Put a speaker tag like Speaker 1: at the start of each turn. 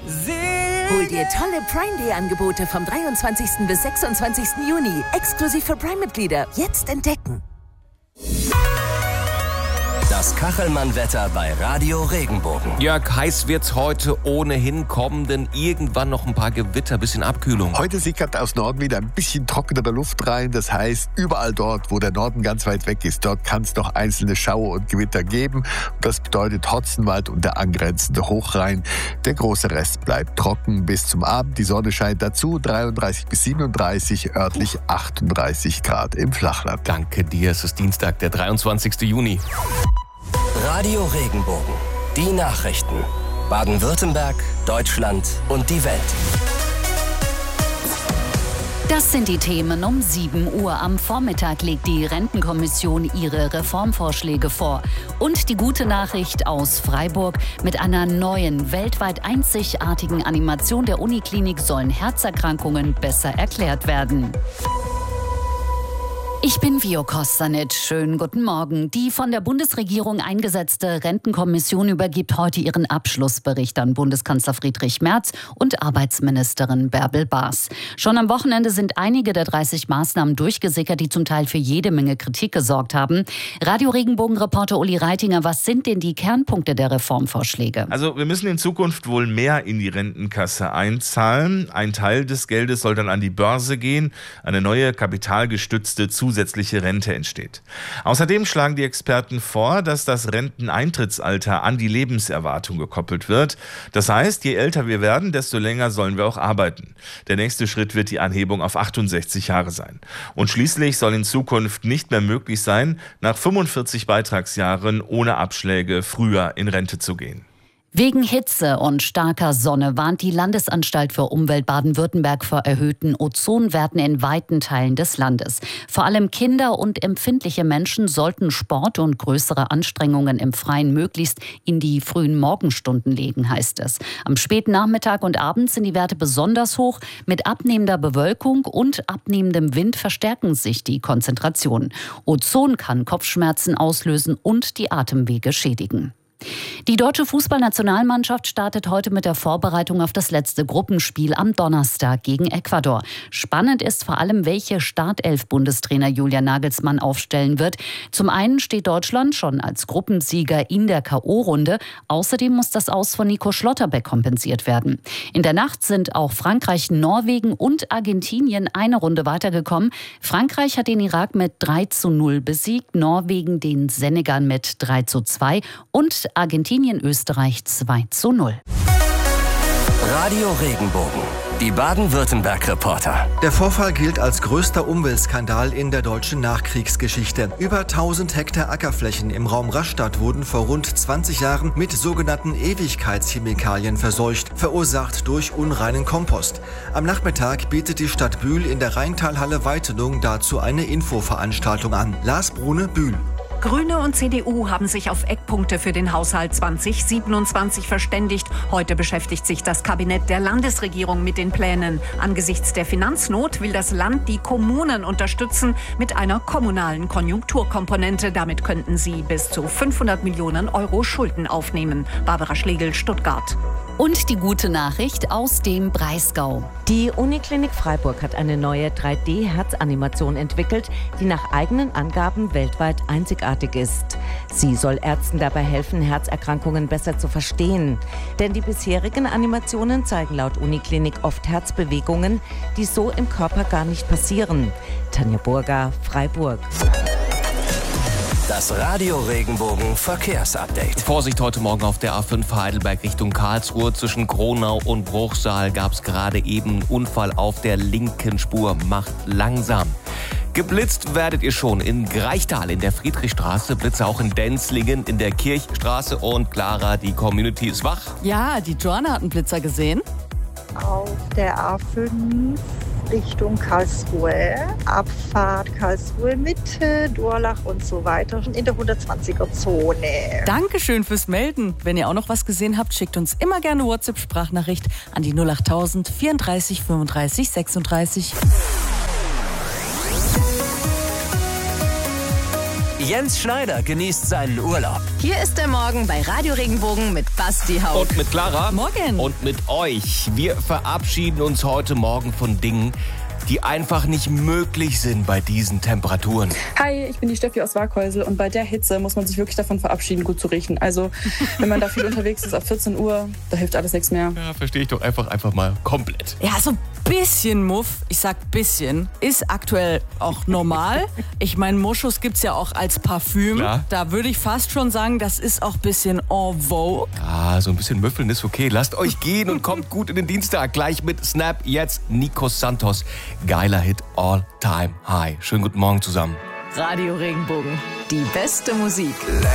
Speaker 1: Hol dir tolle Prime-Day-Angebote vom 23. bis 26. Juni. Exklusiv für Prime-Mitglieder. Jetzt entdecken.
Speaker 2: Das Kachelmann-Wetter bei Radio Regenbogen.
Speaker 3: Jörg, heiß wird's heute ohnehin kommen, denn irgendwann noch ein paar Gewitter, bisschen Abkühlung.
Speaker 4: Heute sickert aus Norden wieder ein bisschen trockenere Luft rein. Das heißt, überall dort, wo der Norden ganz weit weg ist, dort kann es noch einzelne Schauer und Gewitter geben. Das bedeutet Hotzenwald und der angrenzende Hochrhein. Der große Rest bleibt trocken bis zum Abend. Die Sonne scheint dazu, 33 bis 37, örtlich 38 Grad im Flachland.
Speaker 3: Danke dir, es ist Dienstag, der 23. Juni.
Speaker 2: Radio Regenbogen. Die Nachrichten. Baden-Württemberg, Deutschland und die Welt.
Speaker 5: Das sind die Themen um 7 Uhr. Am Vormittag legt die Rentenkommission ihre Reformvorschläge vor. Und die gute Nachricht aus Freiburg: Mit einer neuen, weltweit einzigartigen Animation der Uniklinik sollen Herzerkrankungen besser erklärt werden. Ich bin Vio Kostanic. Schönen guten Morgen. Die von der Bundesregierung eingesetzte Rentenkommission übergibt heute ihren Abschlussbericht an Bundeskanzler Friedrich Merz und Arbeitsministerin Bärbel Baas. Schon am Wochenende sind einige der 30 Maßnahmen durchgesickert, die zum Teil für jede Menge Kritik gesorgt haben. Radio Regenbogen-Reporter Uli Reitinger, was sind denn die Kernpunkte der Reformvorschläge?
Speaker 6: Also wir müssen in Zukunft wohl mehr in die Rentenkasse einzahlen. Ein Teil des Geldes soll dann an die Börse gehen. Eine neue kapitalgestützte zusätzliche Rente entsteht. Außerdem schlagen die Experten vor, dass das Renteneintrittsalter an die Lebenserwartung gekoppelt wird. Das heißt, je älter wir werden, desto länger sollen wir auch arbeiten. Der nächste Schritt wird die Anhebung auf 68 Jahre sein. Und schließlich soll in Zukunft nicht mehr möglich sein, nach 45 Beitragsjahren ohne Abschläge früher in Rente zu gehen.
Speaker 5: Wegen Hitze und starker Sonne warnt die Landesanstalt für Umwelt Baden-Württemberg vor erhöhten Ozonwerten in weiten Teilen des Landes. Vor allem Kinder und empfindliche Menschen sollten Sport und größere Anstrengungen im Freien möglichst in die frühen Morgenstunden legen, heißt es. Am späten Nachmittag und Abend sind die Werte besonders hoch. Mit abnehmender Bewölkung und abnehmendem Wind verstärken sich die Konzentrationen. Ozon kann Kopfschmerzen auslösen und die Atemwege schädigen. Die deutsche Fußballnationalmannschaft startet heute mit der Vorbereitung auf das letzte Gruppenspiel am Donnerstag gegen Ecuador. Spannend ist vor allem, welche Startelf-Bundestrainer Julian Nagelsmann aufstellen wird. Zum einen steht Deutschland schon als Gruppensieger in der K.O.-Runde. Außerdem muss das Aus von Nico Schlotterbeck kompensiert werden. In der Nacht sind auch Frankreich, Norwegen und Argentinien eine Runde weitergekommen. Frankreich hat den Irak mit 3:0 besiegt, Norwegen den Senegal mit 3:2 und Argentinien, Österreich 2:0.
Speaker 2: Radio Regenbogen. Die Baden-Württemberg-Reporter.
Speaker 7: Der Vorfall gilt als größter Umweltskandal in der deutschen Nachkriegsgeschichte. Über 1000 Hektar Ackerflächen im Raum Rastatt wurden vor rund 20 Jahren mit sogenannten Ewigkeitschemikalien verseucht, verursacht durch unreinen Kompost. Am Nachmittag bietet die Stadt Bühl in der Rheintalhalle Weitenung dazu eine Infoveranstaltung an. Lars Brune, Bühl.
Speaker 8: Grüne und CDU haben sich auf Eckpunkte für den Haushalt 2027 verständigt. Heute beschäftigt sich das Kabinett der Landesregierung mit den Plänen. Angesichts der Finanznot will das Land die Kommunen unterstützen mit einer kommunalen Konjunkturkomponente. Damit könnten sie bis zu 500 Millionen Euro Schulden aufnehmen. Barbara Schlegel, Stuttgart.
Speaker 5: Und die gute Nachricht aus dem Breisgau.
Speaker 9: Die Uniklinik Freiburg hat eine neue 3D-Herzanimation entwickelt, die nach eigenen Angaben weltweit einzigartig ist. Sie soll Ärzten dabei helfen, Herzerkrankungen besser zu verstehen. Denn die bisherigen Animationen zeigen laut Uniklinik oft Herzbewegungen, die so im Körper gar nicht passieren. Tanja Burger, Freiburg.
Speaker 2: Das Radio Regenbogen Verkehrsupdate.
Speaker 3: Vorsicht heute Morgen auf der A5 Heidelberg Richtung Karlsruhe. Zwischen Kronau und Bruchsal gab es gerade eben einen Unfall auf der linken Spur. Macht langsam. Geblitzt werdet ihr schon in Greichtal in der Friedrichstraße, Blitze auch in Denzlingen in der Kirchstraße. Und Clara, die Community ist wach.
Speaker 10: Ja, die Joanna hat einen Blitzer gesehen.
Speaker 11: Auf der A5 Richtung Karlsruhe, Abfahrt Karlsruhe Mitte, Durlach und so weiter, in der 120er-Zone.
Speaker 10: Dankeschön fürs Melden. Wenn ihr auch noch was gesehen habt, schickt uns immer gerne WhatsApp-Sprachnachricht an die 08000 34 35 36.
Speaker 2: Jens Schneider genießt seinen Urlaub.
Speaker 12: Hier ist der Morgen bei Radio Regenbogen mit Basti Haug.
Speaker 3: Und mit Clara.
Speaker 10: Morgen.
Speaker 3: Und mit euch. Wir verabschieden uns heute Morgen von Dingen, die einfach nicht möglich sind bei diesen Temperaturen.
Speaker 13: Hi, ich bin die Steffi aus Waghäusel und bei der Hitze muss man sich wirklich davon verabschieden, gut zu riechen. Also, wenn man da viel unterwegs ist, ab 14 Uhr, da hilft alles nichts mehr.
Speaker 3: Ja, verstehe ich doch einfach mal komplett.
Speaker 10: Ja, so ein bisschen Muff, ich sag bisschen, ist aktuell auch normal. Ich meine, Moschus gibt's ja auch als Parfüm.
Speaker 3: Klar.
Speaker 10: Da würde ich fast schon sagen, das ist auch ein bisschen en vogue.
Speaker 3: Ah, so ein bisschen müffeln ist okay. Lasst euch gehen und kommt gut in den Dienstag. Gleich mit Snap, jetzt Nico Santos. Geiler Hit, All Time High. Schönen guten Morgen zusammen.
Speaker 12: Radio Regenbogen, die beste Musik.